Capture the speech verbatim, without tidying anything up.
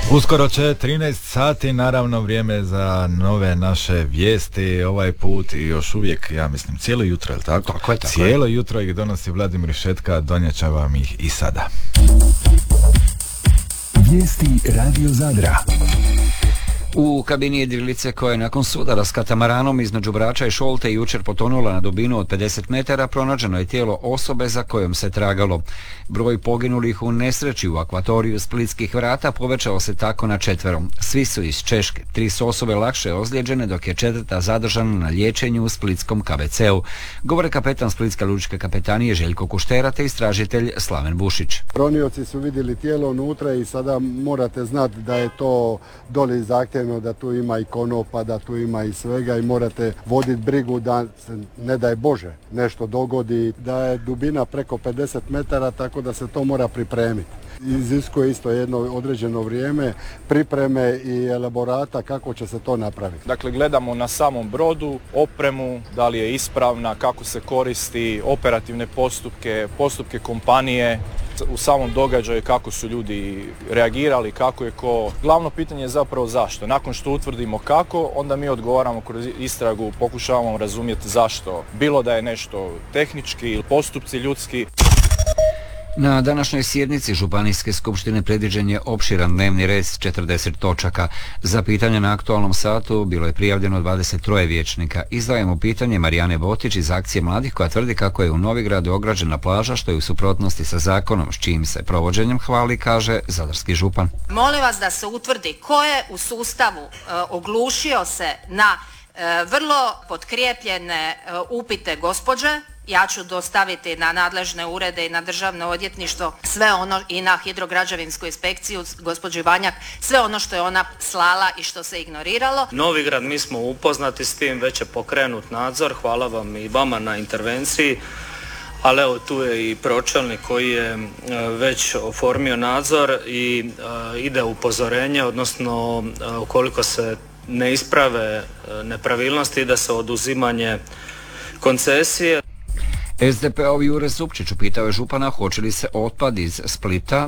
Uskoro će trinaest sati, naravno vrijeme za nove naše vijesti, ovaj put i još uvijek, ja mislim, cijelo jutro, je li tako? Tako je, tako cijelo je. jutro ih donosi Vladimir Šetka, donijet će vam ih i sada. Vijesti Radio Zadra. U kabini jedrilice koja je nakon sudara s katamaranom između Brača i Šolte jučer potonula na dubinu od pedeset metara, pronađeno je tijelo osobe za kojom se tragalo. Broj poginulih u nesreći u akvatoriju Splitskih vrata povećao se tako na četvero. Svi su iz Češke. Tri su osobe lakše ozlijeđene, dok je četvrta zadržana na liječenju u splitskom K B C-u. Govore kapetan Splitske lučke kapetanije Željko Kuštera te istražitelj Slaven Bušić. Ronioci su vidjeli tijelo unutra i sada morate znati da je to doli zahtjevno, da tu ima i konopa, da tu ima i svega i morate voditi brigu da se, ne daj Bože, nešto dogodi, da je dubina preko pedeset metara, tako da se to mora pripremiti. Iziskuje isto jedno određeno vrijeme, pripreme i elaborata kako će se to napraviti. Dakle, gledamo na samom brodu, opremu, da li je ispravna, kako se koristi, operativne postupke, postupke kompanije, u samom događaju kako su ljudi reagirali, kako je ko. Glavno pitanje je zapravo zašto. Nakon što utvrdimo kako, onda mi odgovaramo kroz istragu, pokušavamo razumjeti zašto. Bilo da je nešto tehnički ili postupci ljudski. Na današnjoj sjednici Županijske skupštine predviđen je opširan dnevni red s četrdeset točaka. Za pitanje na aktualnom satu bilo je prijavljeno dvadeset tri vijećnika. Izdvajamo pitanje Marijane Botić iz Akcije mladih koja tvrdi kako je u Novigradu ograđena plaža što je u suprotnosti sa zakonom, s čijim se provođenjem hvali, kaže zadarski župan. Molim vas da se utvrdi ko je u sustavu e, oglušio se na e, vrlo potkrijepljene e, upite gospođe. Ja ću dostaviti na nadležne urede i na državno odvjetništvo sve ono i na hidrograđevinsku inspekciju, gospođu Vanjak, sve ono što je ona slala i što se ignoriralo. Novigrad, mi smo upoznati s tim, već je pokrenut nadzor, hvala vam i vama na intervenciji, ali evo tu je i pročelnik koji je već oformio nadzor i uh, ide upozorenje, odnosno uh, ukoliko se ne isprave uh, nepravilnosti, ide se oduzimanje koncesije. S D P-ov Jure Supčić upitao je župana hoće li se otpad iz Splita